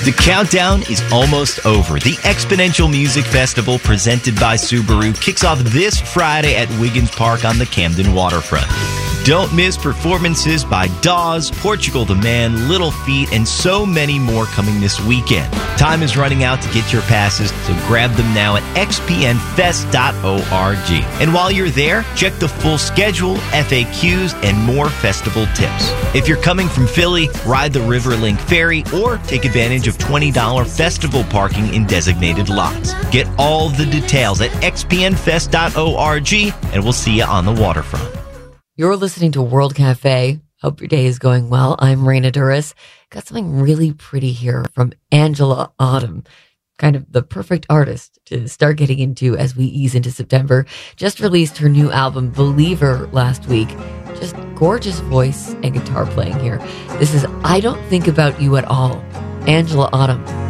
The countdown is almost over. The Exponential Music Festival, presented by Subaru, kicks off this Friday at Wiggins Park on the Camden waterfront. Don't miss performances by Dawes, Portugal the Man, Little Feat, and so many more coming this weekend. Time is running out to get your passes, so grab them now at xpnfest.org. And while you're there, check the full schedule, FAQs, and more festival tips. If you're coming from Philly, ride the Riverlink Ferry or take advantage of $20 festival parking in designated lots. Get all the details at xpnfest.org, and we'll see you on the waterfront. You're listening to World Cafe. Hope your day is going well. I'm Raina Duras. Got something really pretty here from Angela Autumn. Kind of the perfect artist to start getting into as we ease into September. Just released her new album, Believer, last week. Just gorgeous voice and guitar playing here. This is I Don't Think About You at All. Angela Autumn.